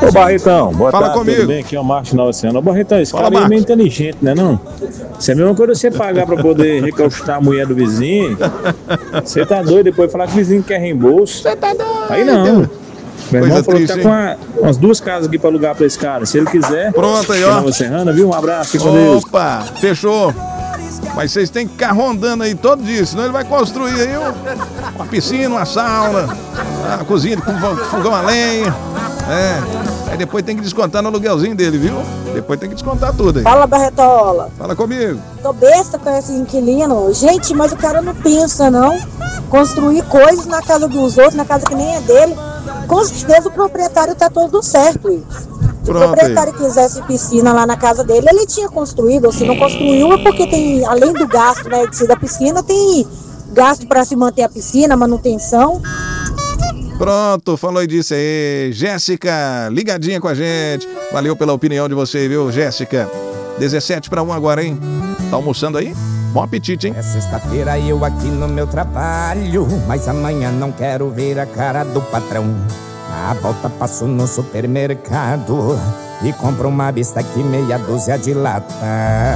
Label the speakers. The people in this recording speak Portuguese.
Speaker 1: Ô Barretão, boa
Speaker 2: Fala
Speaker 1: tarde,
Speaker 2: comigo.
Speaker 1: tudo bem? Aqui é o Marcos Nauciano. Ô Barretão, esse
Speaker 2: Fala,
Speaker 1: cara aí é
Speaker 2: Marcos.
Speaker 1: meio inteligente, né não? Isso é a mesma coisa você pagar pra poder recostar a mulher do vizinho. Você tá doido depois falar que o vizinho quer reembolso.
Speaker 2: Você tá doido.
Speaker 1: Aí não. Meu irmão
Speaker 2: Coisa
Speaker 1: falou que
Speaker 2: triste,
Speaker 1: tá com umas 2 casas aqui pra alugar pra esse cara. Se ele quiser,
Speaker 2: Pronto aí,
Speaker 1: aqui na
Speaker 2: ó.
Speaker 1: Nova Serrana, viu? Um abraço, fica com Deus.
Speaker 2: Opa, fechou. Mas vocês têm que ficar rondando aí todo dia, senão ele vai construir aí uma piscina, uma sauna, uma cozinha com fogão a lenha. Aí depois tem que descontar no aluguelzinho dele, viu? Depois tem que descontar tudo aí.
Speaker 3: Fala, Barretola.
Speaker 2: Fala comigo.
Speaker 3: Tô besta com esse inquilino. Gente, mas o cara não pensa, não. Construir coisas na casa dos outros, na casa que nem é dele. Com certeza o proprietário tá todo certo, isso. Se o
Speaker 2: Pronto
Speaker 3: proprietário quisesse piscina lá na casa dele, ele tinha construído. Ou se não construiu, é porque tem, além do gasto, né, de ser da piscina, tem gasto para se manter a piscina, manutenção.
Speaker 2: Pronto, falou e disse aí. Jéssica, ligadinha com a gente. Valeu pela opinião de você, viu, Jéssica? 17:01 agora, hein? Tá almoçando aí? Bom apetite, hein?
Speaker 4: É sexta-feira eu aqui no meu trabalho, mas amanhã não quero ver a cara do patrão. Na volta passo no supermercado e compro uma bistec meia dúzia de lata.